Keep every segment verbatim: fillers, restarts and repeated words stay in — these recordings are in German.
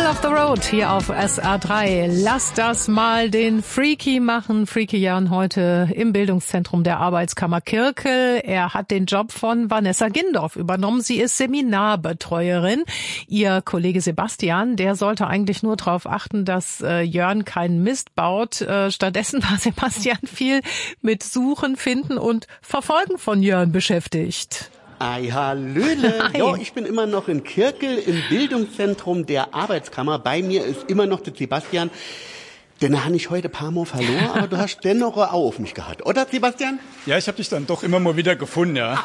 of the Road hier auf S R drei. Lass das mal den Freaky machen. Freaky Jan heute im Bildungszentrum der Arbeitskammer Kirkel. Er hat den Job von Vanessa Gindorf übernommen. Sie ist Seminarbetreuerin. Ihr Kollege Sebastian, der sollte eigentlich nur darauf achten, dass äh, Jörn keinen Mist baut. Äh, stattdessen war Sebastian viel mit Suchen, Finden und Verfolgen von Jörn beschäftigt. Ei, hallöle. Ja, ich bin immer noch in Kirkel im Bildungszentrum der Arbeitskammer. Bei mir ist immer noch der Sebastian. Den habe ich heute ein paar Mal verloren, aber du hast dennoch auch auf mich gehabt. Oder, Sebastian? Ja, ich habe dich dann doch immer mal wieder gefunden, ja.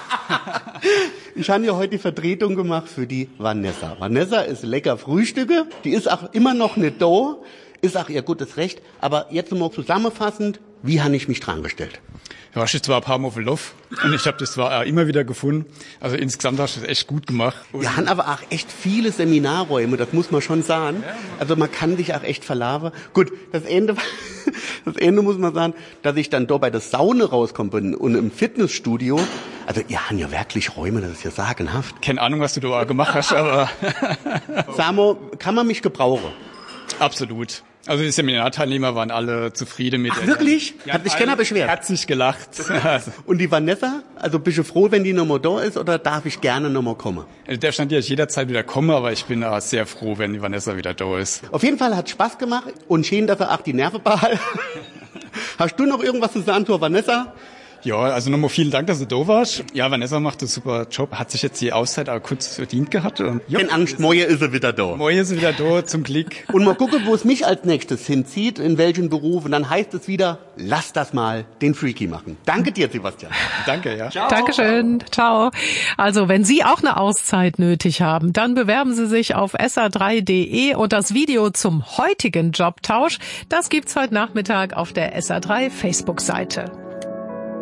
Ich habe ja heute die Vertretung gemacht für die Vanessa. Vanessa ist lecker Frühstücke. Die ist auch immer noch nicht da. Ist auch ihr gutes Recht. Aber jetzt mal zusammenfassend, wie habe ich mich dran gestellt? Du hast dich zwar ein paar Mal verlaufen und ich habe das zwar auch immer wieder gefunden. Also insgesamt hast du das echt gut gemacht. Wir haben aber auch echt viele Seminarräume, das muss man schon sagen. Also man kann dich auch echt verlaufen. Gut, das Ende, das Ende muss man sagen, dass ich dann da bei der Sauna rauskomme und im Fitnessstudio. Also ihr habt ja wirklich Räume, das ist ja sagenhaft. Keine Ahnung, was du da gemacht hast, aber... Samo, kann man mich gebrauchen? Absolut. Also die Seminarteilnehmer waren alle zufrieden mit. Ach, wirklich? Ja, hat sich keiner beschwert? Hat sich gelacht. Und die Vanessa? Also bist du froh, wenn die nochmal da ist, oder darf ich gerne nochmal kommen? Der stand ja jederzeit wieder kommen, aber ich bin auch sehr froh, wenn die Vanessa wieder da ist. Auf jeden Fall hat Spaß gemacht und schön, dass er auch die Nerven behalten. Hast du noch irgendwas zu sagen zur Vanessa? Ja, also nochmal vielen Dank, dass du da warst. Ja, Vanessa macht einen super Job. Hat sich jetzt die Auszeit auch kurz verdient gehabt. Und ja, keine Angst, morgen ist er wieder da. Morgen ist er wieder da, zum Glück. Und mal gucken, wo es mich als nächstes hinzieht, in welchen Beruf. Und dann heißt es wieder, lass das mal den Freaky machen. Danke dir, Sebastian. Danke, ja. Ciao. Dankeschön. Ciao. Also, wenn Sie auch eine Auszeit nötig haben, dann bewerben Sie sich auf S R drei Punkt de und das Video zum heutigen Jobtausch, das gibt's heute Nachmittag auf der S R drei Facebook-Seite.